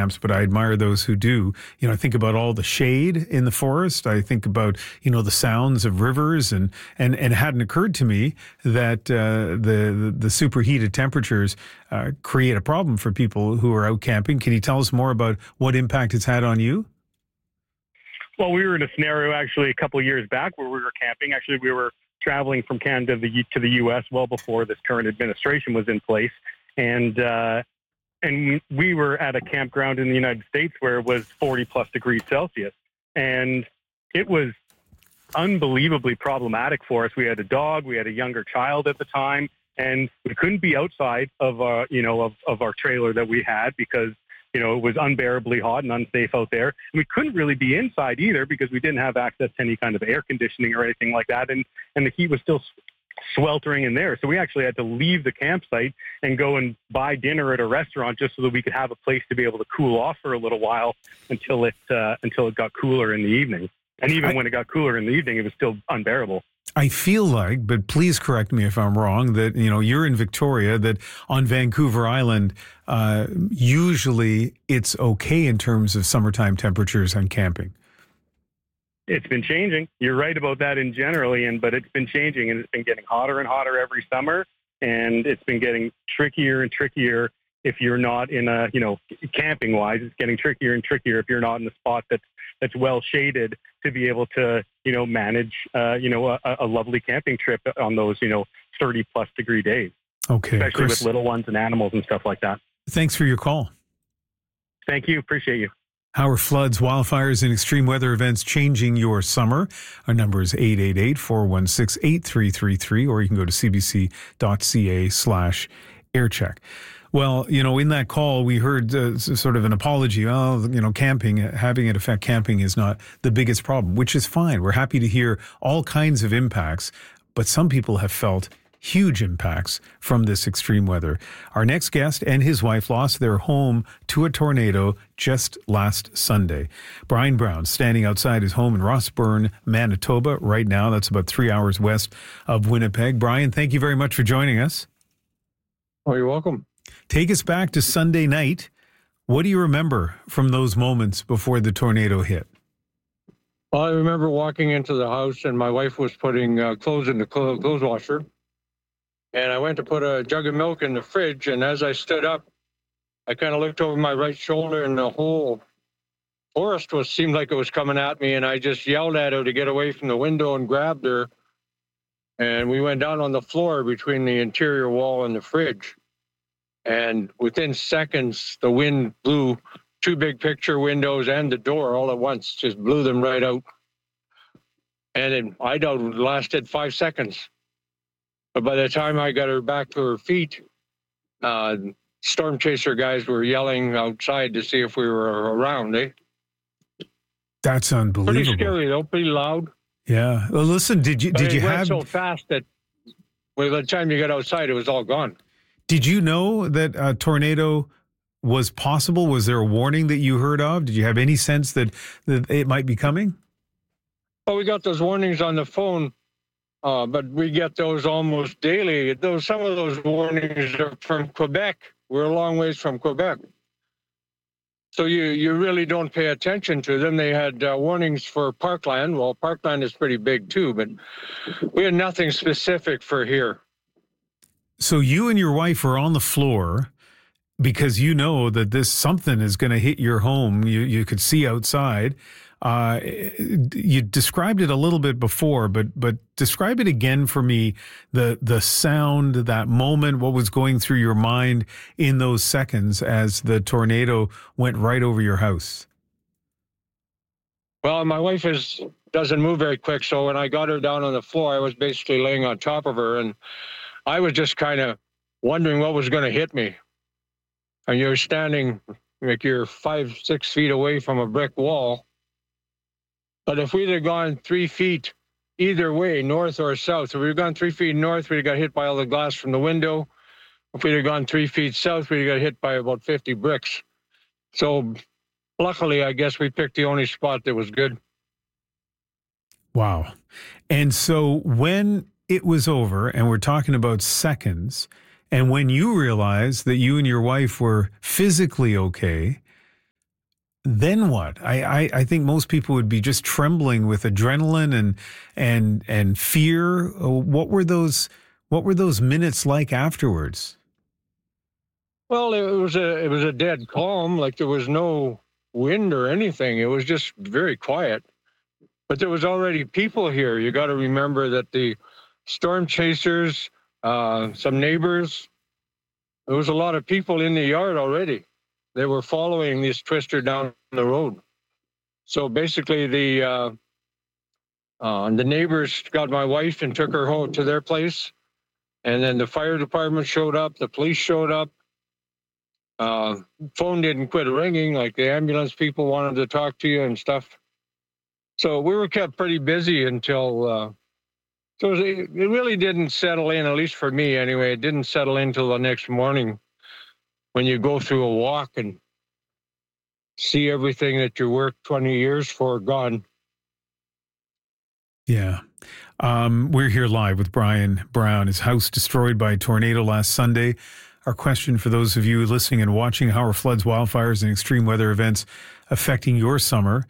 camps, but I admire those who do. You know, I think about all the shade in the forest. I think about, you know, the sounds of rivers, and it hadn't occurred to me that the superheated temperatures create a problem for people who are out camping. Can you tell us more about what impact it's had on you? Well, we were in a scenario actually a couple of years back where we were camping. Actually, we were traveling from Canada to the U.S. well before this current administration was in place. And we were at a campground in the United States where it was 40 plus degrees Celsius. And it was unbelievably problematic for us. We had a dog, we had a younger child at the time, and we couldn't be outside of our trailer that we had because, you know, it was unbearably hot and unsafe out there. And we couldn't really be inside either because we didn't have access to any kind of air conditioning or anything like that. And the heat was still sweltering in there. So we actually had to leave the campsite and go and buy dinner at a restaurant just so that we could have a place to be able to cool off for a little while until it got cooler in the evening. And even when it got cooler in the evening, it was still unbearable. I feel like, but please correct me if I'm wrong, that, you know, you're in Victoria, that on Vancouver Island, usually it's okay in terms of summertime temperatures on camping. It's been changing. You're right about that in general, Ian, but it's been changing, and it's been getting hotter and hotter every summer, and it's been getting trickier and trickier if you're not in a, you know, camping-wise, it's getting trickier and trickier if you're not in a spot that's well shaded to be able to, you know, manage, a lovely camping trip on those, 30 plus degree days. Okay. Especially Chris, with little ones and animals and stuff like that. Thanks for your call. Thank you. Appreciate you. How are floods, wildfires, and extreme weather events changing your summer? Our number is 888-416-8333, or you can go to cbc.ca/aircheck. Well, you know, in that call, we heard sort of an apology. Oh, you know, camping, having it affect camping is not the biggest problem, which is fine. We're happy to hear all kinds of impacts, but some people have felt huge impacts from this extreme weather. Our next guest and his wife lost their home to a tornado just last Sunday. Brian Brown, standing outside his home in Rossburn, Manitoba right now. That's about 3 hours west of Winnipeg. Brian, thank you very much for joining us. Oh, you're welcome. Take us back to Sunday night. What do you remember from those moments before the tornado hit? Well, I remember walking into the house and my wife was putting clothes in the clothes washer. And I went to put a jug of milk in the fridge. And as I stood up, I kind of looked over my right shoulder and the whole forest seemed like it was coming at me. And I just yelled at her to get away from the window and grabbed her. And we went down on the floor between the interior wall and the fridge. And within seconds, the wind blew 2 big picture windows and the door all at once, just blew them right out. And I doubt it lasted 5 seconds. But by the time I got her back to her feet, storm chaser guys were yelling outside to see if we were around, eh? That's unbelievable. Pretty scary, though, pretty loud. Yeah. Well, listen, did you have... It went so fast that by the time you got outside, it was all gone. Did you know that a tornado was possible? Was there a warning that you heard of? Did you have any sense that it might be coming? Well, we got those warnings on the phone. But we get those almost daily. Some of those warnings are from Quebec. We're a long ways from Quebec. So you really don't pay attention to them. They had warnings for Parkland. Well, Parkland is pretty big too, but we had nothing specific for here. So you and your wife are on the floor because you know that something is going to hit your home. You could see outside. You described it a little bit before, but describe it again for me, the sound, that moment, what was going through your mind in those seconds as the tornado went right over your house. Well, my wife doesn't move very quick, so when I got her down on the floor, I was basically laying on top of her, and I was just kind of wondering what was going to hit me. And you're standing, like you're 5-6 feet away from a brick wall. But if we'd have gone 3 feet either way, north or south, if we'd have gone 3 feet north, we'd have got hit by all the glass from the window. If we'd have gone 3 feet south, we'd have got hit by about 50 bricks. So luckily, I guess we picked the only spot that was good. Wow. And so when it was over, and we're talking about seconds, and when you realized that you and your wife were physically okay, then what? I think most people would be just trembling with adrenaline and fear. What were those minutes like afterwards? Well, it was a dead calm, like there was no wind or anything. It was just very quiet. But there was already people here. You got to remember that the storm chasers, some neighbors, there was a lot of people in the yard already. They were following this twister down the road. So basically, the neighbors got my wife and took her home to their place, and then the fire department showed up. The police showed up. Phone didn't quit ringing. Like the ambulance people wanted to talk to you and stuff. So we were kept pretty busy until. So it really didn't settle in, at least for me anyway. It didn't settle in till the next morning, when you go through a walk and see everything that you worked 20 years for gone. Yeah. We're here live with Brian Brown. His house destroyed by a tornado last Sunday. Our question for those of you listening and watching: how are floods, wildfires, and extreme weather events affecting your summer?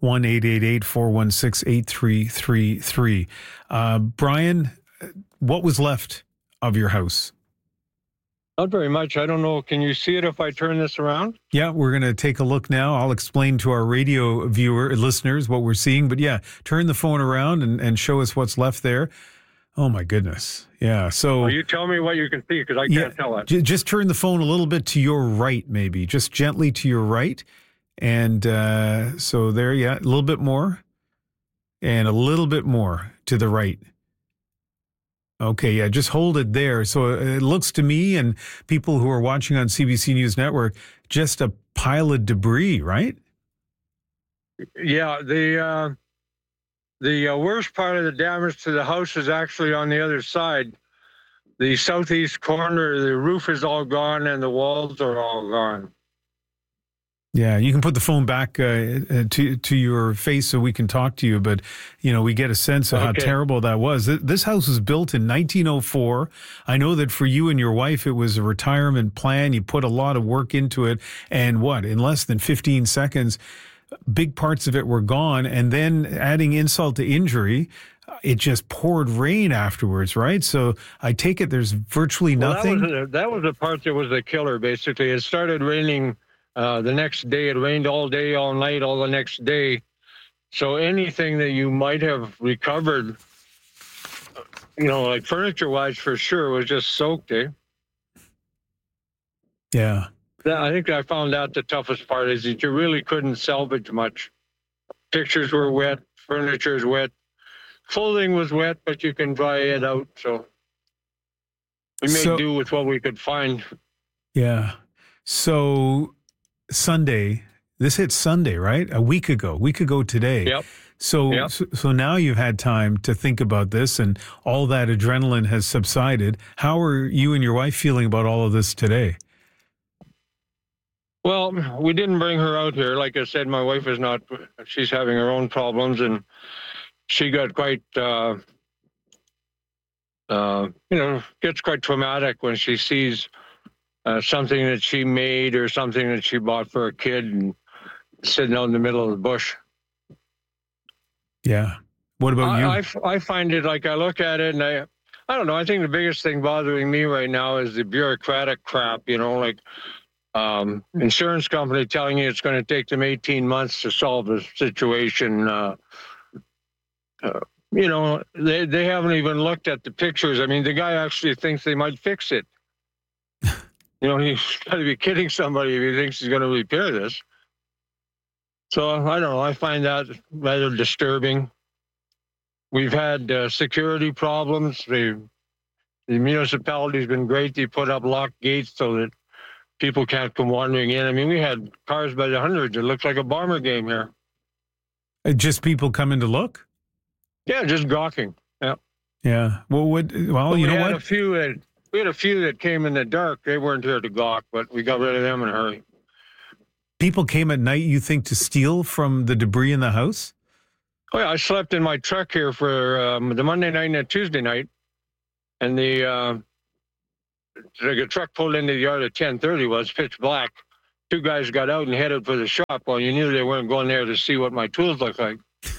1-888-416-8333. Brian, what was left of your house? Not very much. I don't know. Can you see it if I turn this around? Yeah, we're going to take a look now. I'll explain to our radio listeners what we're seeing. But yeah, turn the phone around and show us what's left there. Oh, my goodness. Yeah. So well, you tell me what you can see, because I can't tell it. Just turn the phone a little bit to your right, maybe. Just gently to your right. And so there, yeah, a little bit more. And a little bit more to the right. Okay, yeah, just hold it there. So it looks to me and people who are watching on CBC News Network, just a pile of debris, right? Yeah, the worst part of the damage to the house is actually on the other side. The southeast corner, the roof is all gone and the walls are all gone. Yeah, you can put the phone back to your face so we can talk to you, but, you know, we get a sense of how terrible that was. This house was built in 1904. I know that for you and your wife, it was a retirement plan. You put a lot of work into it, and in less than 15 seconds, big parts of it were gone, and then adding insult to injury, it just poured rain afterwards, right? So I take it there's virtually nothing. That was the part that was the killer, basically. It started raining the next day. It rained all day, all night, all the next day. So anything that you might have recovered, you know, like furniture-wise, for sure, was just soaked, eh? Yeah. I think I found out the toughest part is that you really couldn't salvage much. Pictures were wet, furniture is wet, clothing was wet, but you can dry it out. So we made do with what we could find. Yeah. So Sunday, this hit Sunday, right? A week ago today. Yep. So now you've had time to think about this, and all that adrenaline has subsided. How are you and your wife feeling about all of this today? Well, we didn't bring her out here. Like I said, my wife is not, she's having her own problems, and she got quite, gets quite traumatic when she sees something that she made or something that she bought for a kid and sitting out in the middle of the bush. Yeah. What about you? I find it, like, I look at it and I don't know. I think the biggest thing bothering me right now is the bureaucratic crap, you know, like insurance company telling you it's going to take them 18 months to solve the situation. You know, they haven't even looked at the pictures. I mean, the guy actually thinks they might fix it. You know, he's got to be kidding somebody if he thinks he's going to repair this. So I don't know. I find that rather disturbing. We've had security problems. The municipality's been great. They put up locked gates so that people can't come wandering in. I mean, we had cars by the hundreds. It looked like a Bomber game here. Just people coming to look? Yeah, just gawking. Yeah. Yeah. Well, you know what? We had a few that came in the dark. They weren't here to gawk, but we got rid of them in a hurry. People came at night, you think, to steal from the debris in the house? Oh, yeah. I slept in my truck here for the Monday night and the Tuesday night. And the truck pulled into the yard at 10:30. Was pitch black. two guys got out and headed for the shop. Well, you knew they weren't going there to see what my tools look like.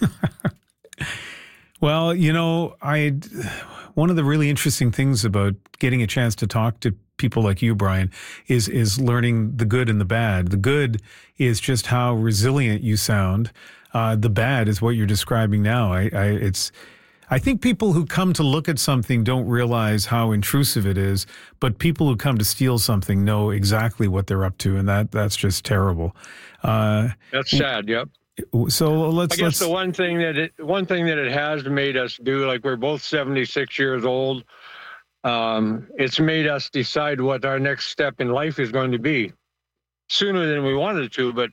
Well, one of the really interesting things about getting a chance to talk to people like you, Brian, is learning the good and the bad. The good is just how resilient you sound. The bad is what you're describing now. I think people who come to look at something don't realize how intrusive it is, but people who come to steal something know exactly what they're up to, and that's just terrible. That's sad. Yep. So I guess the one thing that it has made us do, like we're both 76 years old, it's made us decide what our next step in life is going to be sooner than we wanted to, but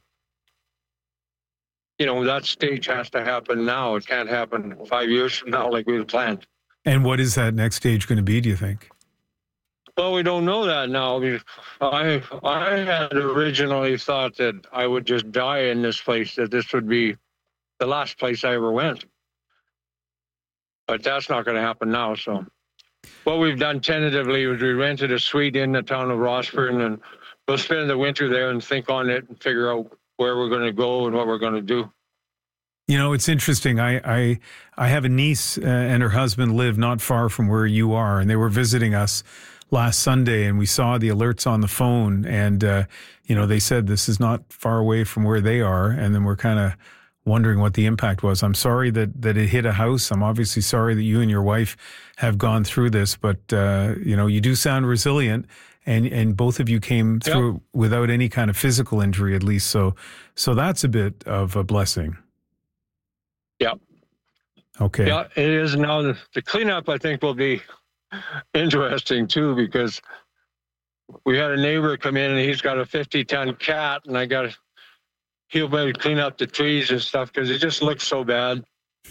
that stage has to happen now. It can't happen 5 years from now like we had planned. And what is that next stage going to be, do you think? Well, we don't know that now. I had originally thought that I would just die in this place, that this would be the last place I ever went. But that's not going to happen now. So what we've done tentatively is we rented a suite in the town of Rossburn, and we'll spend the winter there and think on it and figure out where we're going to go and what we're going to do. It's interesting. I have a niece and her husband live not far from where you are, and they were visiting us last Sunday, and we saw the alerts on the phone, and they said this is not far away from where they are, and then we're kind of wondering what the impact was. I'm sorry that it hit a house. I'm obviously sorry that you and your wife have gone through this, but you do sound resilient, and both of you came through without any kind of physical injury, at least. So that's a bit of a blessing. Yeah. Okay. Yeah, it is. Now the cleanup, I think, will be interesting too, because we had a neighbor come in and he's got a 50-ton cat, and he'll better clean up the trees and stuff because it just looks so bad.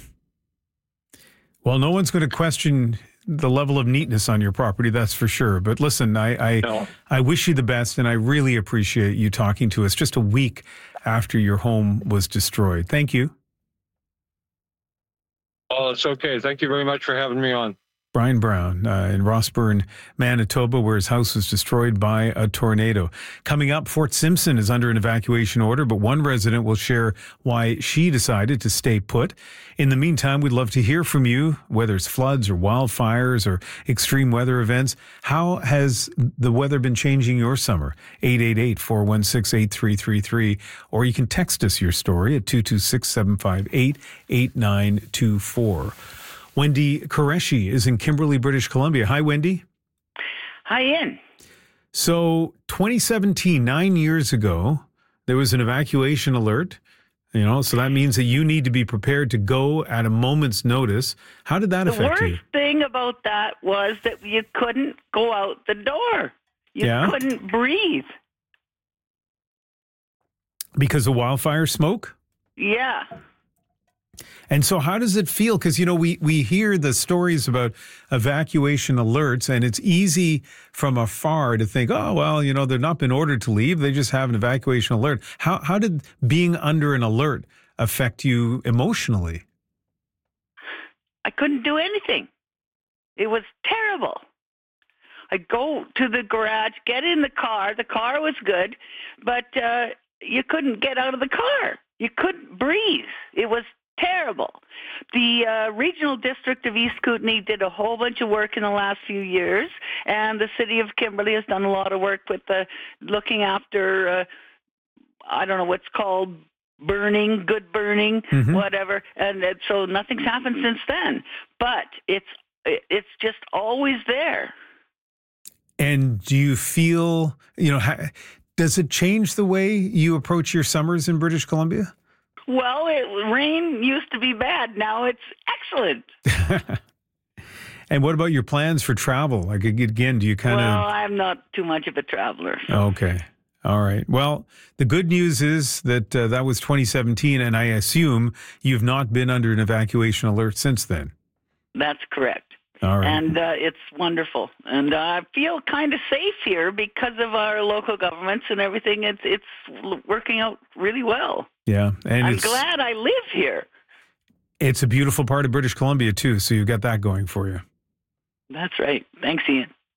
Well, no one's going to question the level of neatness on your property, that's for sure. But listen, I wish you the best, and I really appreciate you talking to us just a week after your home was destroyed. Thank you. Oh, it's okay. Thank you very much for having me on. Brian Brown in Rossburn, Manitoba, where his house was destroyed by a tornado. Coming up, Fort Simpson is under an evacuation order, but one resident will share why she decided to stay put. In the meantime, we'd love to hear from you, whether it's floods or wildfires or extreme weather events. How has the weather been changing your summer? 888-416-8333, or you can text us your story at 226-758-8924. Wendy Qureshi is in Kimberley, British Columbia. Hi, Wendy. Hi, Ian. So 2017, 9 years ago, there was an evacuation alert, so that means that you need to be prepared to go at a moment's notice. How did that affect you? The worst thing about that was that you couldn't go out the door. You couldn't breathe. Because of wildfire smoke? Yeah. And so how does it feel? Because, we hear the stories about evacuation alerts, and it's easy from afar to think, oh, well, they've not been ordered to leave. They just have an evacuation alert. How did being under an alert affect you emotionally? I couldn't do anything. It was terrible. I'd go to the garage, get in the car. The car was good, but you couldn't get out of the car. You couldn't breathe. It was terrible. The regional district of East Kootenay did a whole bunch of work in the last few years, and the city of Kimberley has done a lot of work with looking after, I don't know what's called, burning, good burning, whatever. And so nothing's happened since then. But it's just always there. And do you feel, does it change the way you approach your summers in British Columbia? Well, rain used to be bad. Now it's excellent. And what about your plans for travel? Like, again, do you kind of... Well, I'm not too much of a traveler. So. Okay. All right. Well, the good news is that that was 2017, and I assume you've not been under an evacuation alert since then. That's correct. All right. And it's wonderful. And I feel kind of safe here because of our local governments and everything. It's working out really well. Yeah. And I'm glad I live here. It's a beautiful part of British Columbia, too, so you've got that going for you. That's right. Thanks, Ian.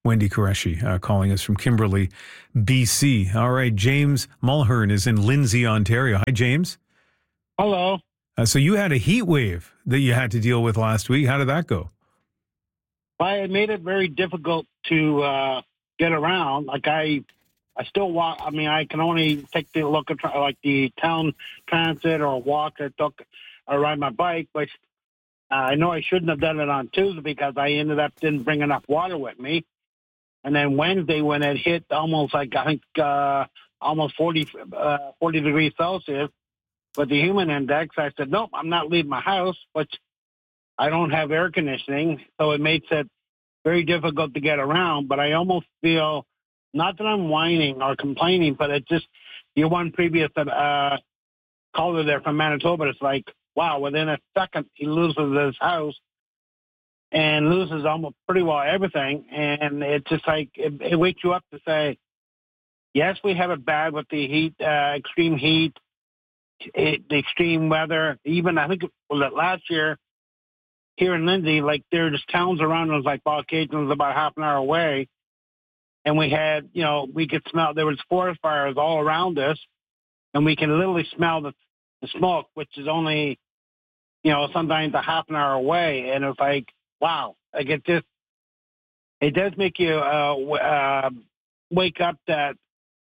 Wendy Qureshi calling us from Kimberley, BC. All right, James Mulhern is in Lindsay, Ontario. Hi, James. Hello. So you had a heat wave that you had to deal with last week. How did that go? Well, it made it very difficult to get around. Like I still walk. I mean, I can only take the look at like the town transit or walk or ride my bike. But I know I shouldn't have done it on Tuesday because I didn't bring enough water with me. And then Wednesday, when it hit almost like I think almost 40 degrees Celsius with the human index, I said, nope, I'm not leaving my house. But I don't have air conditioning, so it makes it very difficult to get around. But I almost feel, not that I'm whining or complaining, but it just, your one previous caller there from Manitoba, it's like, wow, within a second, he loses his house and loses almost pretty well everything. And it's just like, it wakes you up to say, yes, we have it bad with the heat, extreme heat, the extreme weather. Even, I think, last year, here in Lindsay, like there are just towns around us, like Ballcaton was about half an hour away. And we had, we could smell, there was forest fires all around us. And we can literally smell the smoke, which is only, sometimes a half an hour away. And it's like, wow, like it does make you wake up that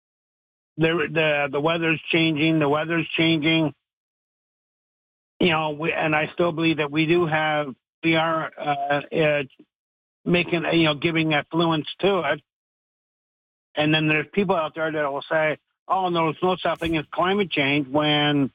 the weather's changing, and I still believe that we are making, giving affluence to it. And then there's people out there that will say, oh, no, there's no such thing as climate change when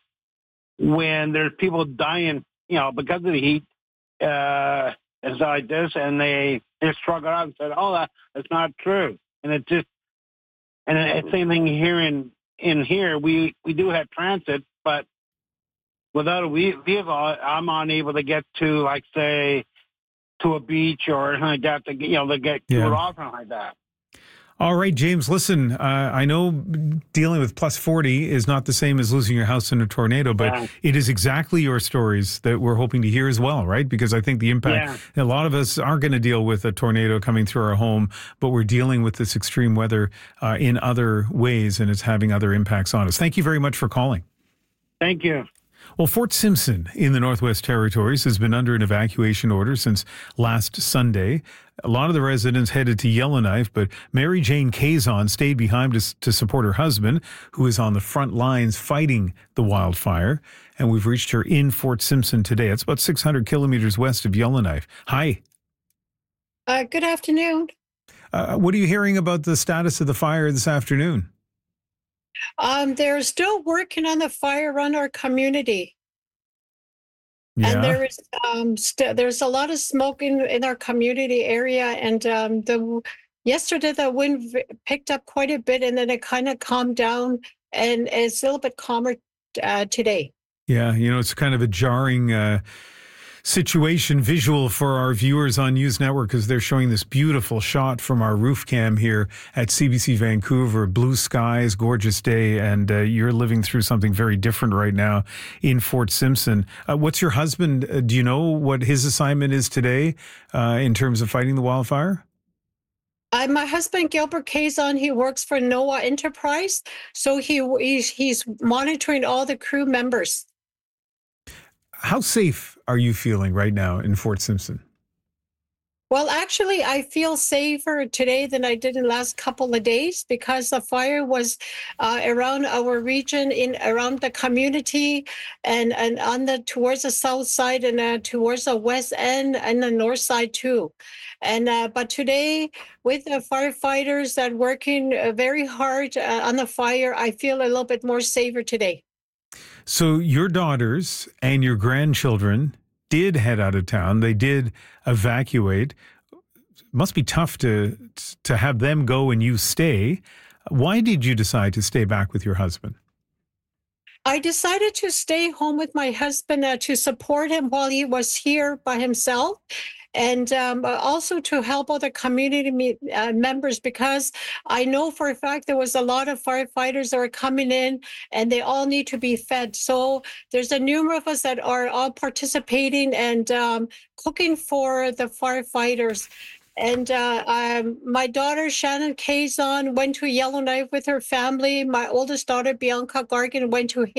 there's people dying, because of the heat, and stuff like this, and they struggle out and said, oh, that's not true. And it's just, and it's same thing here in here, we do have transit, but without a vehicle, I'm unable to get to, like, say, to a beach or anything like that to get to an offering like that. All right, James, listen, I know dealing with plus 40 is not the same as losing your house in a tornado, but it is exactly your stories that we're hoping to hear as well, right? Because I think the impact, a lot of us aren't going to deal with a tornado coming through our home, but we're dealing with this extreme weather in other ways, and it's having other impacts on us. Thank you very much for calling. Thank you. Well, Fort Simpson in the Northwest Territories has been under an evacuation order since last Sunday. A lot of the residents headed to Yellowknife, but Mary Jane Kazon stayed behind to support her husband, who is on the front lines fighting the wildfire. And we've reached her in Fort Simpson today. It's about 600 kilometers west of Yellowknife. Hi. Good afternoon. What are you hearing about the status of the fire this afternoon? They're still working on the fire around our community. Yeah. And there is there's a lot of smoke in our community area. And yesterday the wind picked up quite a bit, and then it kind of calmed down, and it's a little bit calmer today. Yeah, it's kind of a jarring situation visual for our viewers on News Network, because they're showing this beautiful shot from our roof cam here at CBC Vancouver. Blue skies, gorgeous day, and you're living through something very different right now in Fort Simpson. What's your husband? Do you know what his assignment is today in terms of fighting the wildfire? My husband, Gilbert Kazon, he works for NOAA Enterprise, so he's monitoring all the crew members. How safe are you feeling right now in Fort Simpson? Well, actually, I feel safer today than I did in the last couple of days, because the fire was around our region, around the community, and on towards the south side, and towards the west end and the north side too. And but today, with the firefighters that working very hard on the fire, I feel a little bit more safer today. So your daughters and your grandchildren did head out of town. They did evacuate. It must be tough to have them go and you stay. Why did you decide to stay back with your husband? I decided to stay home with my husband to support him while he was here by himself. And also to help other community members, because I know for a fact there was a lot of firefighters that are coming in, and they all need to be fed. So there's a number of us that are all participating and cooking for the firefighters. And my daughter, Shannon Kazan, went to Yellowknife with her family. My oldest daughter, Bianca Gargan, went to